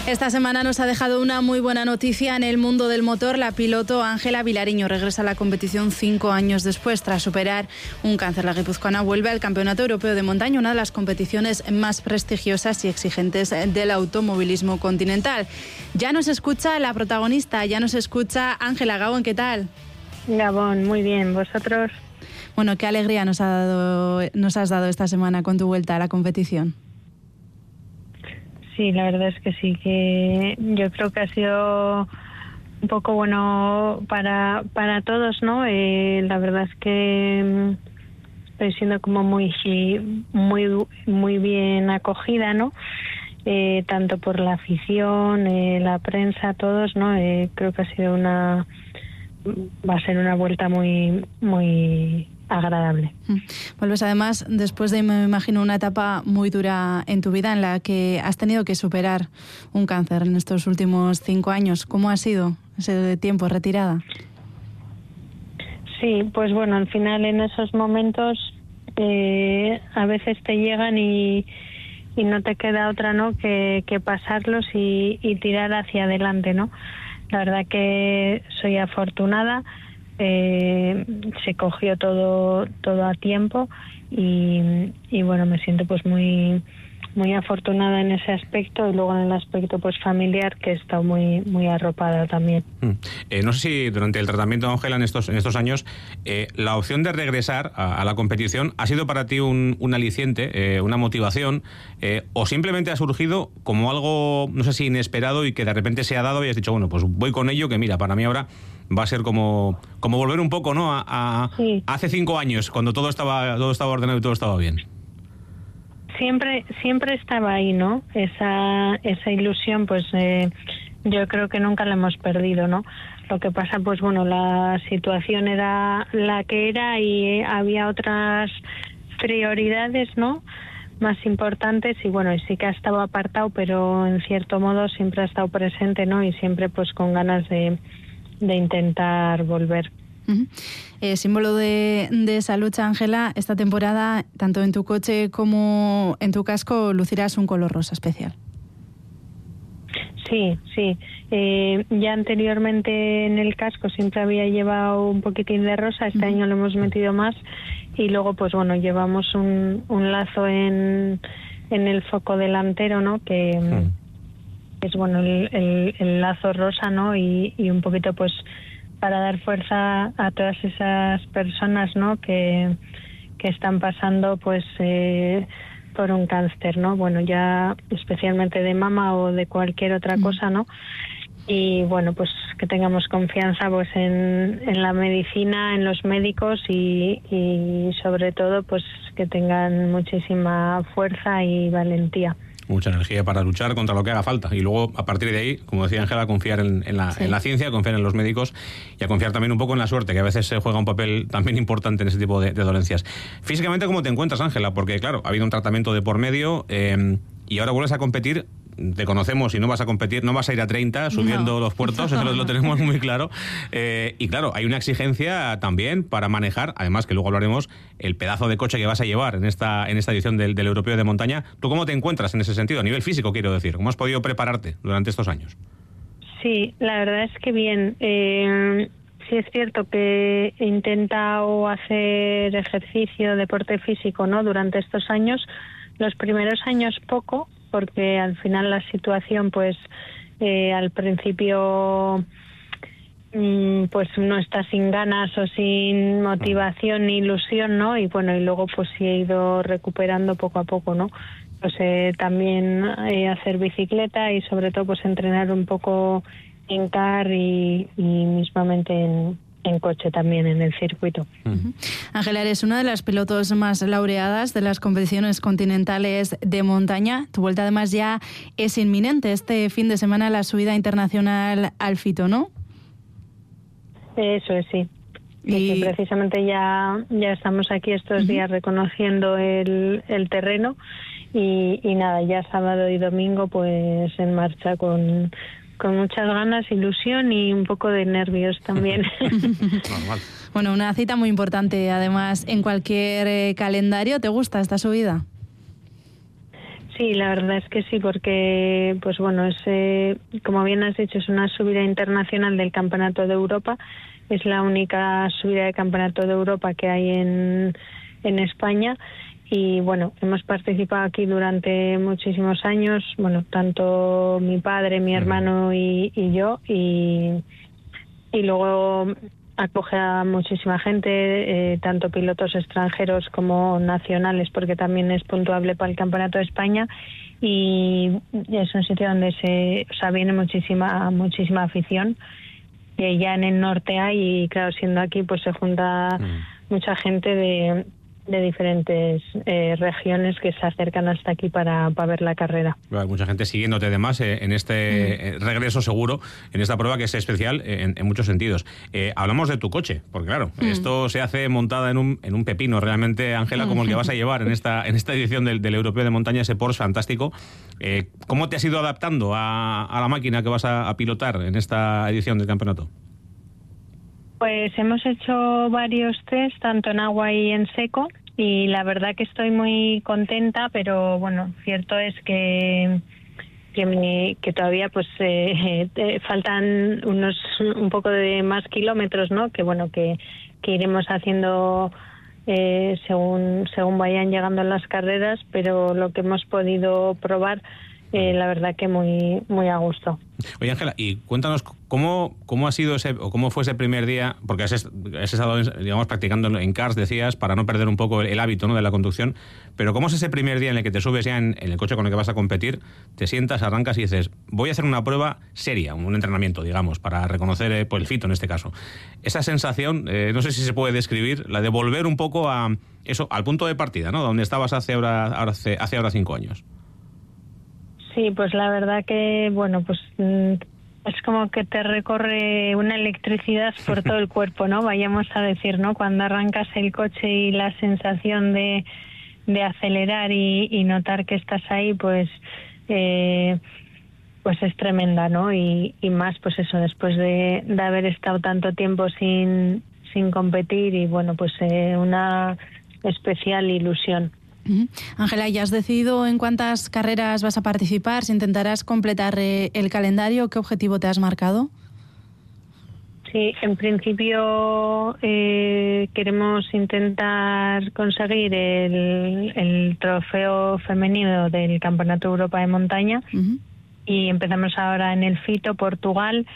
Esta semana nos ha dejado una muy buena noticia en el mundo del motor. La piloto Ángela Vilariño regresa a la competición 5 años después. Tras superar un cáncer, la guipuzcoana vuelve al Campeonato Europeo de Montaña, una de las competiciones más prestigiosas y exigentes del automovilismo continental. Ya nos escucha la protagonista, ya nos escucha Ángela. Gabón, ¿qué tal? Gabón, muy bien. ¿Vosotros? Bueno, qué alegría nos has dado esta semana con tu vuelta a la competición. Sí, la verdad es que sí, que yo creo que ha sido un poco bueno para todos, ¿no? La verdad es que estoy siendo como muy bien acogida, ¿no? Tanto por la afición, la prensa, todos, ¿no? Creo que va a ser una vuelta muy agradable. Vuelves además después de, me imagino, una etapa muy dura en tu vida en la que has tenido que superar un cáncer en estos últimos 5 años. ¿Cómo ha sido ese tiempo retirada? Sí, pues bueno, al final en esos momentos a veces te llegan y no te queda otra, ¿no?, que pasarlos y tirar hacia adelante, ¿no? La verdad que soy afortunada. Se cogió todo a tiempo y bueno, me siento pues muy afortunada en ese aspecto, y luego en el aspecto pues familiar, que he estado muy arropada también. No sé si durante el tratamiento, Ángela, en estos años, la opción de regresar a la competición ha sido para ti un aliciente, una motivación, o simplemente ha surgido como algo, no sé si inesperado, y que de repente se ha dado y has dicho, bueno, pues voy con ello, que mira, para mí ahora va a ser como volver un poco, ¿no?, sí, hace 5 años, cuando todo estaba ordenado y todo estaba bien. Siempre estaba ahí, ¿no? Esa ilusión, pues yo creo que nunca la hemos perdido, ¿no? Lo que pasa, pues bueno, la situación era la que era y había otras prioridades, ¿no?, más importantes, y bueno, y sí que ha estado apartado, pero en cierto modo siempre ha estado presente, ¿no? Y siempre pues con ganas de intentar volver. Uh-huh. Símbolo de esa lucha, Ángela, esta temporada, tanto en tu coche como en tu casco, lucirás un color rosa especial. Sí. Ya anteriormente en el casco siempre había llevado un poquitín de rosa. Este año lo hemos metido más, y luego pues bueno, llevamos un lazo en el foco delantero, ¿no?, que es bueno el lazo rosa, ¿no?, y un poquito pues para dar fuerza a todas esas personas, ¿no?, que están pasando pues por un cáncer, ¿no? Bueno, ya especialmente de mama o de cualquier otra cosa, ¿no? Y bueno, pues que tengamos confianza pues en la medicina, en los médicos, y sobre todo pues que tengan muchísima fuerza y valentía. Mucha energía para luchar contra lo que haga falta, y luego a partir de ahí, como decía Ángela, confiar en la ciencia, confiar en los médicos, y a confiar también un poco en la suerte, que a veces se juega un papel también importante en ese tipo de dolencias. Físicamente, ¿cómo te encuentras, Ángela? Porque claro, ha habido un tratamiento de por medio, y ahora vuelves a competir. Te conocemos y no vas a competir, no vas a ir a 30 subiendo los puertos, eso lo tenemos muy claro. Y claro, hay una exigencia también para manejar, además que luego hablaremos, el pedazo de coche que vas a llevar en esta edición del Europeo de Montaña. ¿Tú cómo te encuentras en ese sentido, a nivel físico, quiero decir? ¿Cómo has podido prepararte durante estos años? Sí, la verdad es que bien. Sí es cierto que he intentado hacer ejercicio, deporte físico, ¿no?, durante estos años. Los primeros años poco, porque al final la situación pues al principio pues uno está sin ganas o sin motivación ni ilusión, ¿no? Y bueno, y luego pues sí he ido recuperando poco a poco, ¿no? Pues también hacer bicicleta y sobre todo pues entrenar un poco en car y mismamente en coche también, en el circuito. Ángela, eres una de las pilotos más laureadas de las competiciones continentales de montaña. Tu vuelta además ya es inminente. Este fin de semana la subida internacional al Fito, ¿no? Eso es, sí. Y precisamente ya estamos aquí estos días reconociendo el terreno y nada, ya sábado y domingo pues en marcha con muchas ganas, ilusión y un poco de nervios también. Normal. Bueno, una cita muy importante además en cualquier calendario. ¿Te gusta esta subida? Sí, la verdad es que sí, porque, pues bueno, como bien has dicho, es una subida internacional del Campeonato de Europa. Es la única subida de Campeonato de Europa que hay en España. Y bueno, hemos participado aquí durante muchísimos años, bueno, tanto mi padre, mi hermano y yo, y luego acoge a muchísima gente, tanto pilotos extranjeros como nacionales, porque también es puntuable para el Campeonato de España, y es un sitio donde viene muchísima afición, que ya en el norte hay, y claro, siendo aquí pues se junta mucha gente de diferentes regiones que se acercan hasta aquí para ver la carrera. Hay mucha gente siguiéndote además en este regreso seguro, en esta prueba que es especial en muchos sentidos. Hablamos de tu coche, porque claro, esto se hace montada en un pepino realmente, Ángela, como el que vas a llevar en esta edición del Europeo de Montaña, ese Porsche fantástico. ¿Cómo te has ido adaptando a la máquina que vas a pilotar en esta edición del campeonato? Pues hemos hecho varios test, tanto en agua y en seco, y la verdad que estoy muy contenta, pero bueno, cierto es que todavía pues faltan un poco de más kilómetros, ¿no? Que bueno, que iremos haciendo según vayan llegando las carreras, pero lo que hemos podido probar, la verdad que muy muy a gusto. Oye, Ángela, y cuéntanos cómo ha sido cómo fue ese primer día, porque has estado, digamos, practicando en karts, decías, para no perder un poco el hábito, ¿no?, de la conducción, pero ¿cómo es ese primer día en el que te subes ya en el coche con el que vas a competir, te sientas, arrancas y dices, voy a hacer una prueba seria, un entrenamiento, digamos, para reconocer pues, el fito en este caso? Esa sensación, no sé si se puede describir, la de volver un poco a eso, al punto de partida, ¿no?, donde estabas hace ahora 5 años. Sí, pues la verdad que, bueno, pues es como que te recorre una electricidad por todo el cuerpo, ¿no? Vayamos a decir, ¿no? Cuando arrancas el coche y la sensación de acelerar y notar que estás ahí, pues es tremenda, ¿no? Y más, pues eso, después de haber estado tanto tiempo sin competir, y bueno, pues una especial ilusión. Ángela, ¿ya has decidido en cuántas carreras vas a participar? ¿Si intentarás completar el calendario? ¿Qué objetivo te has marcado? Sí, en principio queremos intentar conseguir el trofeo femenino del Campeonato de Europa de Montaña, y empezamos ahora en el Fito, Portugal.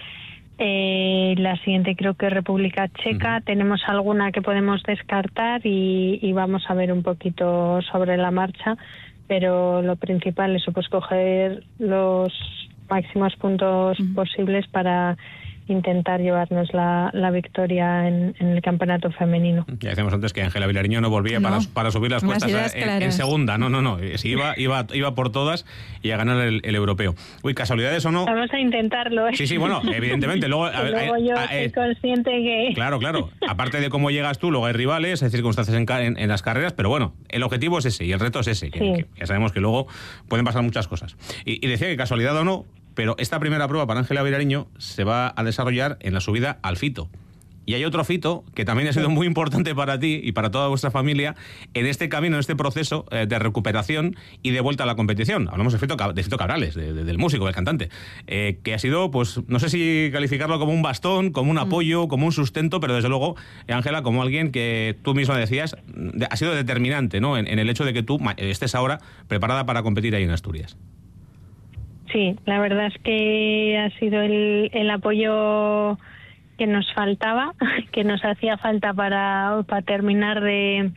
La siguiente creo que es República Checa. Tenemos alguna que podemos descartar y vamos a ver un poquito sobre la marcha, pero lo principal es pues coger los máximos puntos posibles para intentar llevarnos la victoria en el campeonato femenino. Ya decíamos antes que Ángela Vilariño no volvía para subir las cuestas en segunda. No. Si iba por todas y a ganar el europeo. Uy, casualidades o no. Vamos a intentarlo. Sí, bueno, evidentemente. Luego yo soy consciente que... Claro. Aparte de cómo llegas tú, luego hay rivales, hay circunstancias en las carreras, pero bueno, el objetivo es ese y el reto es ese. Que ya sabemos que luego pueden pasar muchas cosas. Y decía que casualidad o no, pero esta primera prueba para Ángela Vilariño se va a desarrollar en la subida al Fito. Y hay otro Fito que también ha sido muy importante para ti y para toda vuestra familia en este camino, en este proceso de recuperación y de vuelta a la competición. Hablamos de Fito Cabrales, del músico, del cantante, que ha sido, pues, no sé si calificarlo como un bastón, como un apoyo, como un sustento, pero desde luego, Ángela, como alguien que tú misma decías, ha sido determinante, ¿no?, en el hecho de que tú estés ahora preparada para competir ahí en Asturias. Sí, la verdad es que ha sido el apoyo que nos faltaba, que nos hacía falta para terminar de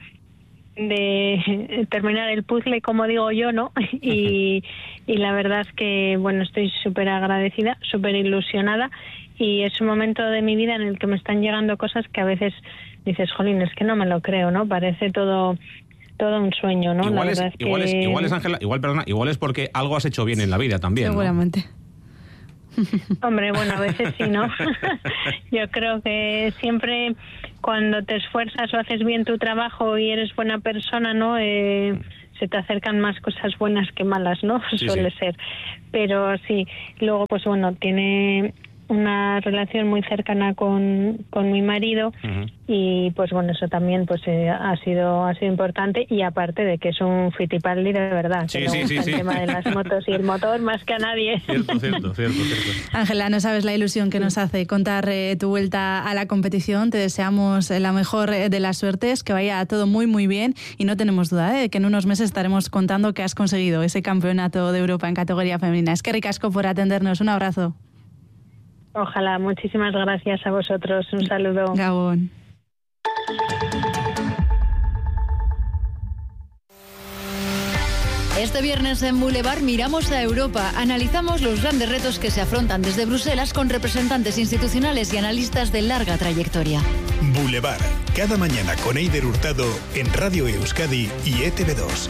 terminar el puzzle, como digo yo, ¿no? Y la verdad es que, bueno, estoy súper agradecida, súper ilusionada, y es un momento de mi vida en el que me están llegando cosas que a veces dices, jolín, es que no me lo creo, ¿no? Parece todo un sueño, ¿no? Igual es, Ángela, igual es porque algo has hecho bien en la vida también, seguramente, ¿no? Hombre, bueno, a veces sí, ¿no? Yo creo que siempre cuando te esfuerzas o haces bien tu trabajo y eres buena persona, ¿no? Se te acercan más cosas buenas que malas, ¿no? Suele ser. Pero sí, luego, pues bueno, tiene una relación muy cercana con mi marido. Y pues bueno, eso también pues ha sido importante, y aparte de que es un Fittipaldi de verdad, sí, que no gusta el tema de las motos y el motor más que a nadie. Cierto. Ángela, no sabes la ilusión que nos hace contar tu vuelta a la competición. Te deseamos la mejor de las suertes, que vaya todo muy muy bien, y no tenemos duda de que en unos meses estaremos contando que has conseguido ese campeonato de Europa en categoría femenina. Es que ricasco por atendernos. Un abrazo. Ojalá. Muchísimas gracias a vosotros. Un saludo. Gabón. Este viernes en Boulevard miramos a Europa, analizamos los grandes retos que se afrontan desde Bruselas con representantes institucionales y analistas de larga trayectoria. Boulevard, cada mañana con Eider Hurtado en Radio Euskadi y ETV2.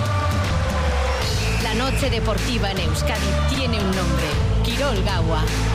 La noche deportiva en Euskadi tiene un nombre: Kirol Gaua.